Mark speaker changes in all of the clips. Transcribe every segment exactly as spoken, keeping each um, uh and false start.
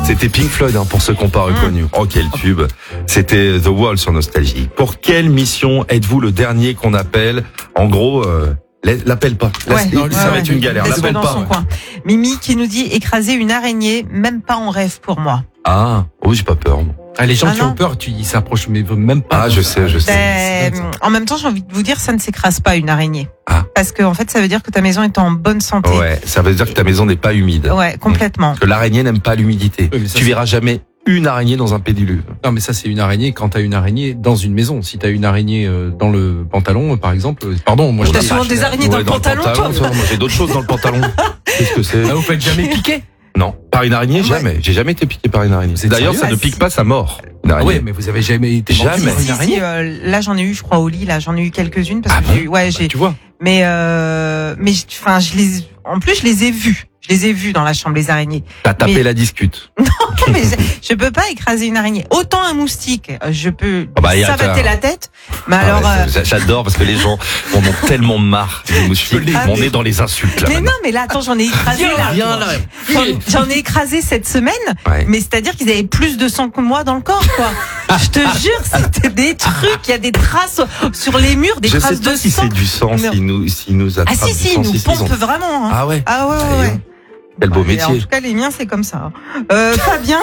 Speaker 1: C'était Pink Floyd, hein, pour ceux qui n'ont pas reconnu. Oh, quel tube. C'était The Wall sur Nostalgie. Pour quelle mission êtes-vous le dernier qu'on appelle? En gros, euh, l'appelle pas.
Speaker 2: Ouais,
Speaker 1: ça
Speaker 2: non,
Speaker 1: va
Speaker 2: ouais,
Speaker 1: être
Speaker 2: ouais.
Speaker 1: une galère.
Speaker 2: Laisse-le
Speaker 1: L'appelle
Speaker 2: dans
Speaker 1: pas.
Speaker 2: son coin. Mimi qui nous dit écraser une araignée, même pas en rêve pour moi.
Speaker 1: Ah, oui, j'ai pas peur. moi.
Speaker 3: Ah, les gens
Speaker 2: Ah
Speaker 3: qui
Speaker 2: non.
Speaker 3: ont peur, tu, ils s'approchent mais même pas.
Speaker 1: Ah, je sais, je sais.
Speaker 2: Ben, en même temps, j'ai envie de vous dire, ça ne s'écrase pas une araignée.
Speaker 1: Ah.
Speaker 2: Parce que en fait, ça veut dire que ta maison est en bonne santé.
Speaker 1: Ouais, ça veut dire que ta maison n'est pas humide.
Speaker 2: Ouais, complètement.
Speaker 1: Que l'araignée n'aime pas l'humidité.
Speaker 3: Oui, mais ça,
Speaker 1: tu
Speaker 3: c'est-
Speaker 1: verras jamais une araignée dans un pédiluve.
Speaker 3: Non, mais ça, c'est une araignée quand t'as une araignée dans une maison. Si t'as une araignée euh, dans le pantalon, euh, par exemple, euh, pardon, moi je
Speaker 2: T'as
Speaker 3: dis
Speaker 2: souvent
Speaker 3: pas.
Speaker 2: des araignées dans
Speaker 1: Ouais,
Speaker 2: le pantalon, toi.
Speaker 1: toi. Moi, j'ai d'autres choses dans le pantalon. Qu'est-ce que c'est?
Speaker 3: Ah, vous faites jamais piquer?
Speaker 1: Non, par une araignée,
Speaker 2: Ouais.
Speaker 1: jamais. J'ai jamais été piqué par une araignée.
Speaker 3: Vous êtes
Speaker 1: D'ailleurs,
Speaker 3: sérieux?
Speaker 1: ça ne
Speaker 2: Ah,
Speaker 1: pique
Speaker 2: si.
Speaker 1: pas sa mort. Une
Speaker 3: Ah
Speaker 1: araignée.
Speaker 3: ouais, mais vous avez jamais été
Speaker 1: Jamais.
Speaker 3: mordu par
Speaker 2: Si,
Speaker 3: une
Speaker 2: si,
Speaker 3: araignée?
Speaker 2: euh, là j'en ai eu, je crois, au lit. Là, j'en ai eu quelques-unes parce
Speaker 1: Ah
Speaker 2: que
Speaker 1: bon
Speaker 2: j'ai eu, ouais,
Speaker 3: Bah,
Speaker 2: j'ai.
Speaker 3: tu vois.
Speaker 2: Mais euh, mais j'- enfin, je les, en plus, je les ai vus. Je les ai vus dans la chambre, les araignées.
Speaker 1: T'as tapé
Speaker 2: Mais-
Speaker 1: la discute.
Speaker 2: mais je, je peux pas écraser une araignée. Autant un moustique, euh, je peux
Speaker 1: Ah bah, y a-
Speaker 2: savater la tête. Mais
Speaker 1: Ah
Speaker 2: alors.
Speaker 1: ouais,
Speaker 2: euh,
Speaker 1: ça- j'adore parce que les gens en ont tellement marre des moustiques.
Speaker 2: Ah,
Speaker 1: On
Speaker 2: mais-
Speaker 1: est dans les insultes là.
Speaker 2: mais non,
Speaker 1: maintenant.
Speaker 2: mais là, attends, j'en ai écrasé là.
Speaker 3: Viens là.
Speaker 2: J'en, j'en ai écrasé cette semaine,
Speaker 1: Ouais.
Speaker 2: mais c'est-à-dire qu'ils avaient plus de sang que moi dans le corps, quoi. Je te jure, c'était des trucs, il y a des traces sur les murs, des
Speaker 1: Je
Speaker 2: traces
Speaker 1: sais pas
Speaker 2: de
Speaker 1: si
Speaker 2: sang.
Speaker 1: c'est du sang,
Speaker 2: Non.
Speaker 1: s'ils nous, s'ils nous
Speaker 2: Ah
Speaker 1: attrapent
Speaker 2: si,
Speaker 1: du
Speaker 2: si,
Speaker 1: sang,
Speaker 2: ils nous
Speaker 1: si, s'ils
Speaker 2: pompent
Speaker 1: ont-
Speaker 2: vraiment. Hein.
Speaker 1: Ah ouais.
Speaker 2: Ah ouais, ouais,
Speaker 1: Allez,
Speaker 2: ouais.
Speaker 1: Quel beau
Speaker 2: Ouais,
Speaker 1: métier.
Speaker 2: En tout cas, les miens, c'est comme ça. Euh, Fabien,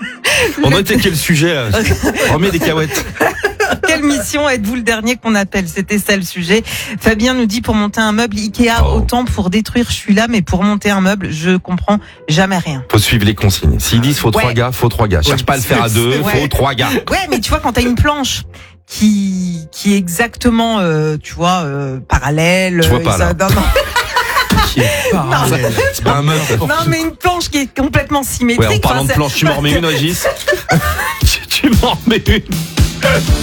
Speaker 1: On a été quel sujet là Remets des cahuètes.
Speaker 2: quelle mission êtes-vous le dernier qu'on appelle? C'était ça le sujet. Fabien nous dit pour monter un meuble Ikea,
Speaker 1: Oh.
Speaker 2: autant pour détruire, je suis là, mais pour monter un meuble, je comprends jamais rien.
Speaker 1: Faut suivre les consignes. S'ils disent faut trois
Speaker 2: Ouais.
Speaker 1: gars, faut trois gars. Cherche
Speaker 3: Ouais,
Speaker 1: pas à le faire à deux,
Speaker 2: ouais.
Speaker 1: faut trois gars.
Speaker 2: Ouais, mais tu vois, quand t'as une planche qui qui est exactement, euh, tu vois, euh, parallèle.
Speaker 1: Je vois
Speaker 2: euh,
Speaker 1: pas,
Speaker 2: ça-
Speaker 1: là.
Speaker 2: non, non.
Speaker 3: Qui est parallèle.
Speaker 1: C'est pas un meuf.
Speaker 2: Non, mais une planche qui est complètement symétrique.
Speaker 1: Ouais, en parlant
Speaker 2: Enfin,
Speaker 1: de
Speaker 2: c'est-
Speaker 1: planche, tu m'en remets une, Régis. Tu tu m'en remets une.